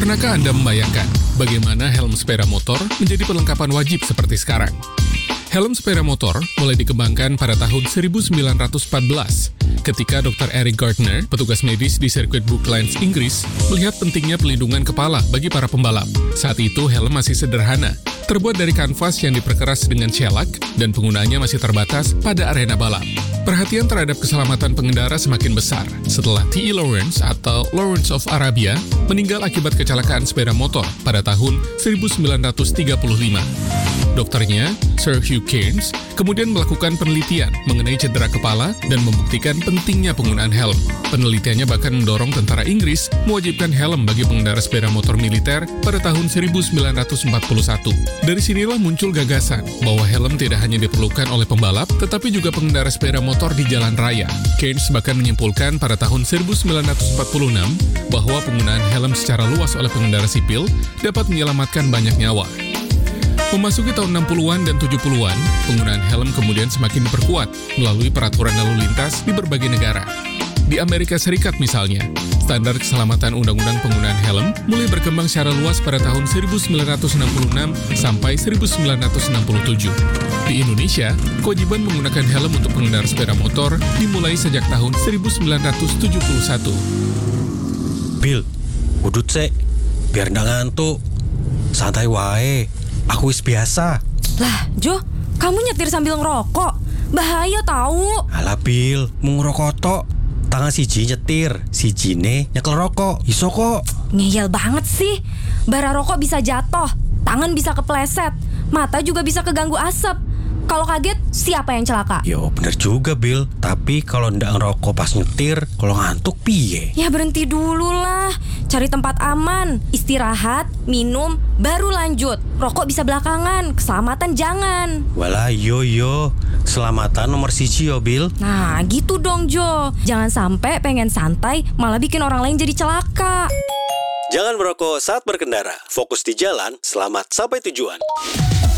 Pernahkah Anda membayangkan bagaimana helm sepeda motor menjadi perlengkapan wajib seperti sekarang? Helm sepeda motor mulai dikembangkan pada tahun 1914 ketika Dr. Eric Gardner, petugas medis di sirkuit Brooklands, Inggris, melihat pentingnya pelindungan kepala bagi para pembalap. Saat itu helm masih sederhana, terbuat dari kanvas yang diperkeras dengan shellac dan penggunaannya masih terbatas pada arena balap. Perhatian terhadap keselamatan pengendara semakin besar setelah T.E. Lawrence atau Lawrence of Arabia meninggal akibat kecelakaan sepeda motor pada tahun 1935. Dokternya, Sir Hugh Cairns, kemudian melakukan penelitian mengenai cedera kepala dan membuktikan pentingnya penggunaan helm. Penelitiannya bahkan mendorong tentara Inggris mewajibkan helm bagi pengendara sepeda motor militer pada tahun 1941. Dari sinilah muncul gagasan bahwa helm tidak hanya diperlukan oleh pembalap, tetapi juga pengendara sepeda motor di jalan raya. Cairns bahkan menyimpulkan pada tahun 1946 bahwa penggunaan helm secara luas oleh pengendara sipil dapat menyelamatkan banyak nyawa. Memasuki tahun 60-an dan 70-an, penggunaan helm kemudian semakin diperkuat melalui peraturan lalu lintas di berbagai negara. Di Amerika Serikat misalnya, standar keselamatan undang-undang penggunaan helm mulai berkembang secara luas pada tahun 1966 sampai 1967. Di Indonesia, kewajiban menggunakan helm untuk pengendara sepeda motor dimulai sejak tahun 1971. Bil, udut sek, biar nggak ngantuk. Santai wae. Aku wis biasa. Lah, Jo, kamu nyetir sambil ngerokok. Bahaya tahu. Alah Bil, mau ngerokok tok. Tangan siji nyetir, sijine nyekel rokok. Iso kok. Ngeyel banget sih. Bara rokok bisa jatuh, tangan bisa kepleset, mata juga bisa keganggu asap. Kalau kaget, siapa yang celaka? Yo, bener juga Bil. Tapi kalau ndak ngerokok pas nyetir, kalau ngantuk piye? Ya berhenti dulu lah. Cari tempat aman, istirahat, minum, baru lanjut. Rokok bisa belakangan, keselamatan jangan. Walah yo. Selamatan nomor siji yo Bil. Nah gitu dong Jo. Jangan sampai pengen santai malah bikin orang lain jadi celaka. Jangan merokok saat berkendara. Fokus di jalan, selamat sampai tujuan.